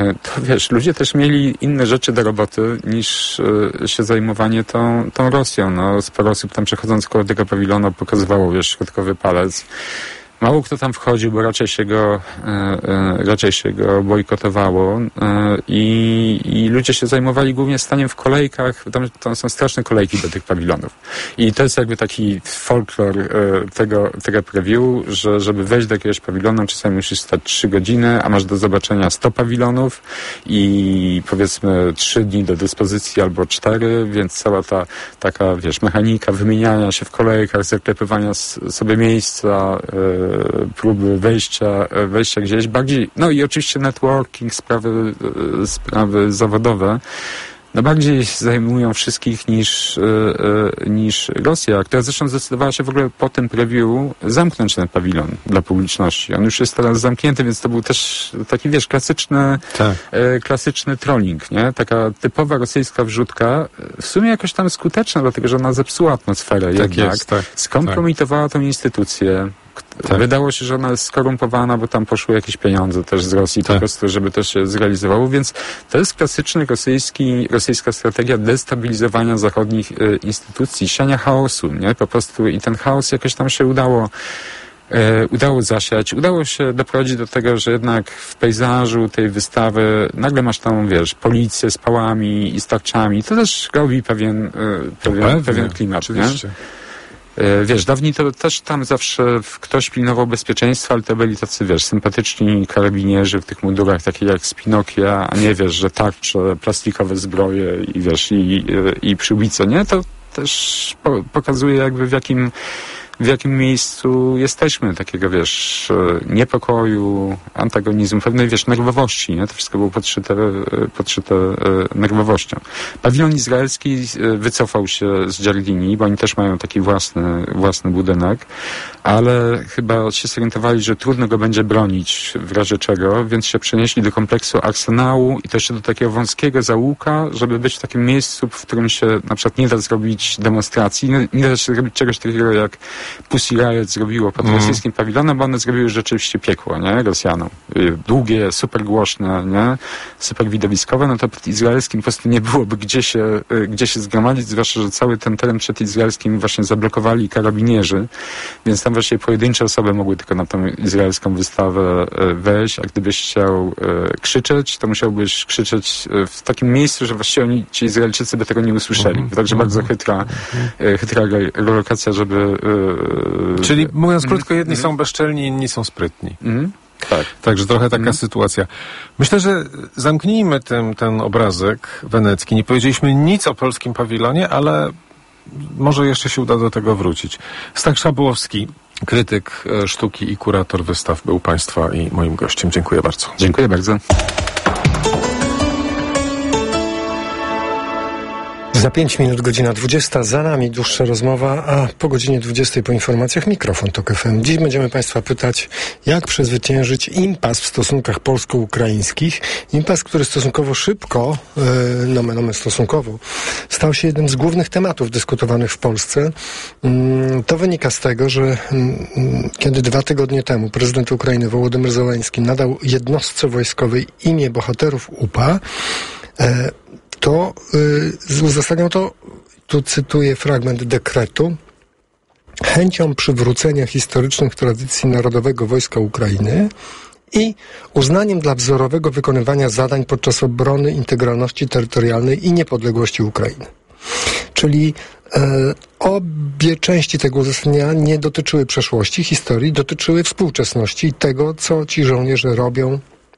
to wiesz, ludzie też mieli inne rzeczy do roboty niż się zajmowanie tą Rosją. No, sporo osób tam przechodząc koło tego pawilonu pokazywało, wiesz, środkowy palec. Mało kto tam wchodził, bo raczej się go bojkotowało i ludzie się zajmowali głównie staniem w kolejkach. Tam są straszne kolejki do tych pawilonów. I to jest jakby taki folklor tego preview, że żeby wejść do jakiegoś pawilonu, czasami musisz stać 3 godziny, a masz do zobaczenia 100 pawilonów i powiedzmy 3 dni do dyspozycji albo 4, więc cała ta taka, wiesz, mechanika wymieniania się w kolejkach, zaklepywania sobie miejsca, próby wejścia gdzieś bardziej, no i oczywiście networking, sprawy zawodowe, no bardziej zajmują wszystkich niż Rosja, która zresztą zdecydowała się w ogóle po tym preview zamknąć ten pawilon dla publiczności. On już jest teraz zamknięty, więc to był też taki, wiesz, klasyczny trolling, nie? Taka typowa rosyjska wrzutka, w sumie jakoś tam skuteczna, dlatego że ona zepsuła atmosferę jednak, skompromitowała tą instytucję. Tak. Wydało się, że ona jest skorumpowana, bo tam poszły jakieś pieniądze też z Rosji po prostu, żeby to się zrealizowało, więc to jest klasyczny rosyjska strategia destabilizowania zachodnich instytucji, siania chaosu, nie? Po prostu i ten chaos jakoś tam się udało zasiać, udało się doprowadzić do tego, że jednak w pejzażu tej wystawy nagle masz tam, wiesz, policję z pałami i z tarczami. To też robi pewien klimat, oczywiście. Nie? Wiesz, dawniej to też tam zawsze ktoś pilnował bezpieczeństwa, ale to byli tacy, wiesz, sympatyczni karabinierzy w tych mundurach, takie jak z Pinokia, a nie, wiesz, że tarcze, plastikowe zbroje i wiesz, i przyłbice, nie? To też pokazuje jakby w jakim miejscu jesteśmy, takiego, wiesz, niepokoju, antagonizmu, pewnej, wiesz, nerwowości, nie? To wszystko było podszyte nerwowością. Pawilon izraelski wycofał się z Giardini, bo oni też mają taki własny budynek, ale chyba się zorientowali, że trudno go będzie bronić w razie czego, więc się przenieśli do kompleksu Arsenału i też do takiego wąskiego zaułka, żeby być w takim miejscu, w którym się na przykład nie da zrobić demonstracji, nie da się zrobić czegoś takiego jak Pussy Riot zrobiło pod rosyjskim pawilonem, bo one zrobiły rzeczywiście piekło, nie? Rosjanom. Długie, super głośne, nie? Super widowiskowe, no to pod izraelskim po prostu nie byłoby gdzie się zgromadzić, zwłaszcza, że cały ten teren przed izraelskim właśnie zablokowali karabinierzy, więc tam właśnie pojedyncze osoby mogły tylko na tą izraelską wystawę wejść, a gdybyś chciał krzyczeć, to musiałbyś krzyczeć w takim miejscu, że właściwie ci Izraelczycy by tego nie usłyszeli. Także bardzo chytra relokacja, żeby... Czyli mówiąc krótko, jedni są bezczelni, inni są sprytni. Tak. Także trochę taka sytuacja. Myślę, że zamknijmy ten obrazek wenecki. Nie powiedzieliśmy nic o polskim pawilonie, ale może jeszcze się uda do tego wrócić. Stach Szabłowski, krytyk sztuki i kurator wystaw, był Państwa i moim gościem. Dziękuję bardzo. Dziękuję bardzo. Za 5 minut godzina 20, za nami dłuższa rozmowa, a po godzinie 20 po informacjach mikrofon TOK FM. Dziś będziemy Państwa pytać, jak przezwyciężyć impas w stosunkach polsko-ukraińskich. Impas, który stosunkowo szybko, stosunkowo, stał się jednym z głównych tematów dyskutowanych w Polsce. To wynika z tego, że kiedy 2 tygodnie temu prezydent Ukrainy Wołodymyr Zełenski nadał jednostce wojskowej imię bohaterów UPA, to uzasadniał to, tu cytuję fragment dekretu, chęcią przywrócenia historycznych tradycji Narodowego Wojska Ukrainy i uznaniem dla wzorowego wykonywania zadań podczas obrony integralności terytorialnej i niepodległości Ukrainy. Czyli obie części tego uzasadnienia nie dotyczyły przeszłości, historii, dotyczyły współczesności i tego, co ci żołnierze robią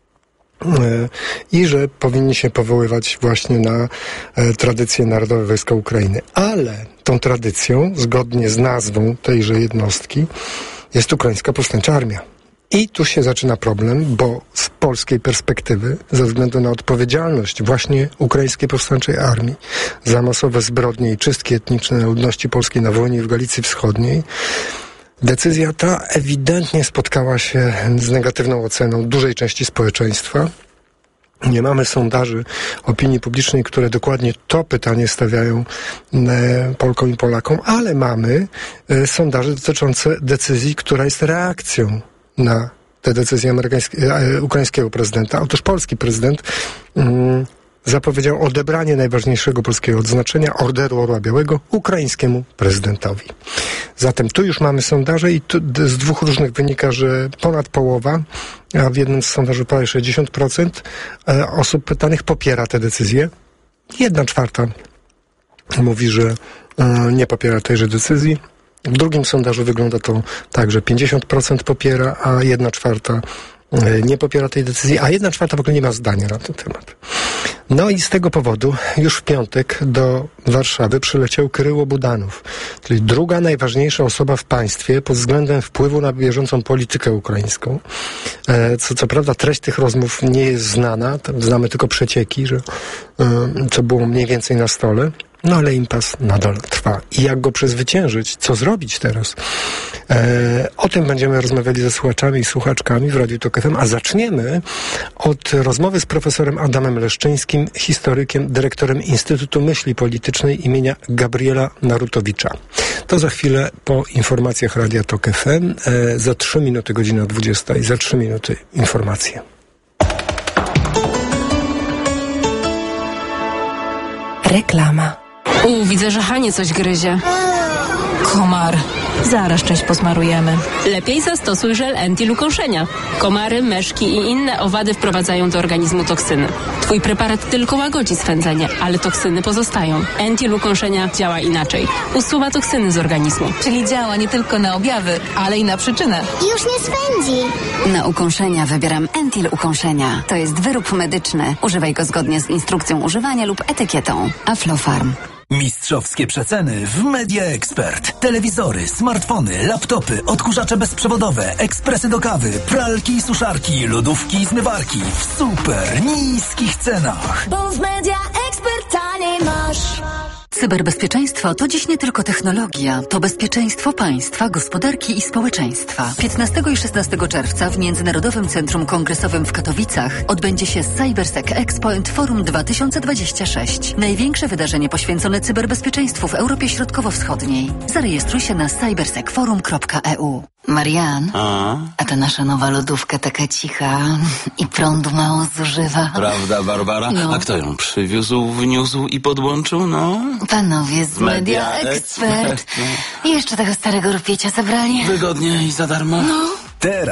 i że powinni się powoływać właśnie na tradycję Narodowe Wojska Ukrainy. Ale tą tradycją, zgodnie z nazwą tejże jednostki, jest Ukraińska Powstańcza Armia. I tu się zaczyna problem, bo z polskiej perspektywy, ze względu na odpowiedzialność właśnie Ukraińskiej Powstańczej Armii za masowe zbrodnie i czystki etniczne ludności polskiej na wojnie w Galicji Wschodniej, decyzja ta ewidentnie spotkała się z negatywną oceną dużej części społeczeństwa. Nie mamy sondaży opinii publicznej, które dokładnie to pytanie stawiają Polkom i Polakom, ale mamy sondaże dotyczące decyzji, która jest reakcją na te decyzje ukraińskiego prezydenta. Otóż polski prezydent zapowiedział odebranie najważniejszego polskiego odznaczenia, Orderu Orła Białego, ukraińskiemu prezydentowi. Zatem tu już mamy sondaże i z dwóch różnych wynika, że ponad połowa, a w jednym z sondaży prawie 60% osób pytanych popiera tę decyzję. 1/4 mówi, że nie popiera tejże decyzji. W drugim sondażu wygląda to tak, że 50% popiera, a 1/4 nie popiera tej decyzji, a 1/4 w ogóle nie ma zdania na ten temat. No i z tego powodu już w piątek do Warszawy przyleciał Kryło Budanow, czyli druga najważniejsza osoba w państwie pod względem wpływu na bieżącą politykę ukraińską. Co prawda treść tych rozmów nie jest znana, znamy tylko przecieki, że co było mniej więcej na stole. No ale impas nadal trwa. I jak go przezwyciężyć? Co zrobić teraz? O tym będziemy rozmawiali ze słuchaczami i słuchaczkami w Radiu Tok FM, a zaczniemy od rozmowy z profesorem Adamem Leszczyńskim, historykiem, dyrektorem Instytutu Myśli Politycznej imienia Gabriela Narutowicza. To za chwilę po informacjach Radia Tok FM. Za 3 minuty godzina 20 i za 3 minuty informacje. Reklama. Widzę, że Hanie coś gryzie. Komar. Zaraz część posmarujemy. Lepiej zastosuj żel Entil-ukąszenia. Komary, myszki i inne owady wprowadzają do organizmu toksyny. Twój preparat tylko łagodzi swędzenie, ale toksyny pozostają. Entil-ukąszenia działa inaczej. Usuwa toksyny z organizmu. Czyli działa nie tylko na objawy, ale i na przyczynę. Już nie swędzi. Na ukąszenia wybieram Entil-ukąszenia. To jest wyrób medyczny. Używaj go zgodnie z instrukcją używania lub etykietą. Aflofarm. Mistrzowskie przeceny w Media Expert. Telewizory, smartfony, laptopy, odkurzacze bezprzewodowe, ekspresy do kawy, pralki i suszarki, lodówki i zmywarki w super niskich cenach. Bo w Media Expert taniej masz. Cyberbezpieczeństwo to dziś nie tylko technologia, to bezpieczeństwo państwa, gospodarki i społeczeństwa. 15 i 16 czerwca w Międzynarodowym Centrum Kongresowym w Katowicach odbędzie się CyberSec Expo & Forum 2026. Największe wydarzenie poświęcone cyberbezpieczeństwu w Europie Środkowo-Wschodniej. Zarejestruj się na cybersecforum.eu. Marian, a ta nasza nowa lodówka taka cicha i prądu mało zużywa. Prawda, Barbara? No. A kto ją przywiózł, wniósł i podłączył, no? Panowie z Media Expert. I jeszcze tego starego rupiecia zabrali. Wygodnie i za darmo? No. Teraz